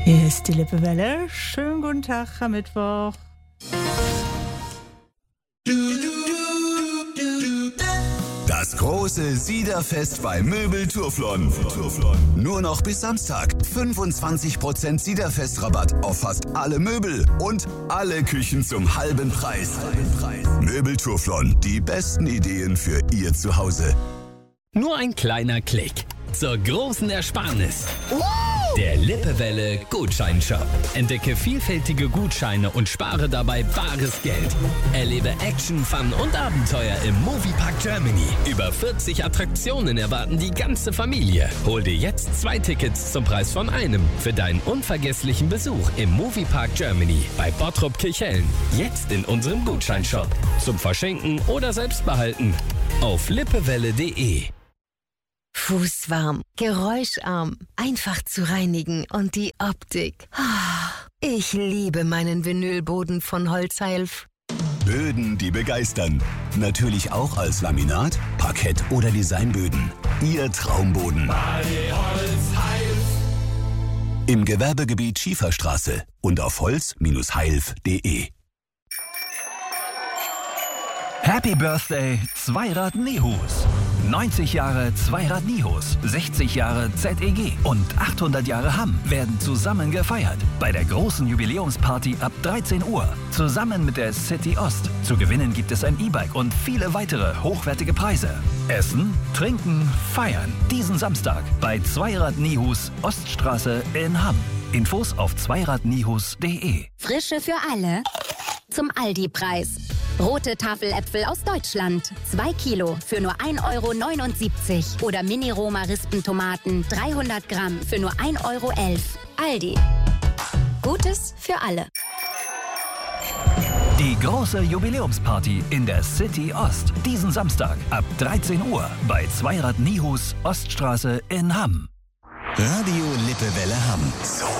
Hier ist die Lippewelle. Schönen guten Tag am Mittwoch. Das große Siederfest bei Möbel Turflon. Nur noch bis Samstag. 25% Siederfest-Rabatt auf fast alle Möbel und alle Küchen zum halben Preis. Möbel Turflon, die besten Ideen für Ihr Zuhause. Nur ein kleiner Klick zur großen Ersparnis. Der Lippewelle Gutscheinshop. Entdecke vielfältige Gutscheine und spare dabei bares Geld. Erlebe Action, Fun und Abenteuer im Moviepark Germany. Über 40 Attraktionen erwarten die ganze Familie. Hol dir jetzt 2 Tickets zum Preis von einem für deinen unvergesslichen Besuch im Moviepark Germany bei Bottrop Kirchhellen. Jetzt in unserem Gutscheinshop. Zum Verschenken oder selbst behalten. Auf lippewelle.de. Fußwarm, geräuscharm, einfach zu reinigen und die Optik. Ich liebe meinen Vinylboden von Holzheilf. Böden, die begeistern. Natürlich auch als Laminat, Parkett oder Designböden. Ihr Traumboden. Im Gewerbegebiet Schieferstraße und auf holz-heilf.de. Happy Birthday Zweirad Nihus. 90 Jahre Zweirad Nihus, 60 Jahre ZEG und 800 Jahre Hamm werden zusammen gefeiert. Bei der großen Jubiläumsparty ab 13 Uhr. Zusammen mit der City Ost. Zu gewinnen gibt es ein E-Bike und viele weitere hochwertige Preise. Essen, trinken, feiern. Diesen Samstag bei Zweirad Nihus, Oststraße in Hamm. Infos auf zweiradnihus.de. Frische für alle zum Aldi-Preis. Rote Tafeläpfel aus Deutschland. 2 Kilo für nur 1,79 € Oder Mini-Roma-Rispentomaten 300 Gramm für nur 1,11 €. Aldi. Gutes für alle. Die große Jubiläumsparty in der City Ost. Diesen Samstag ab 13 Uhr bei Zweirad Nihus, Oststraße in Hamm. Radio Lippewelle Hamm. So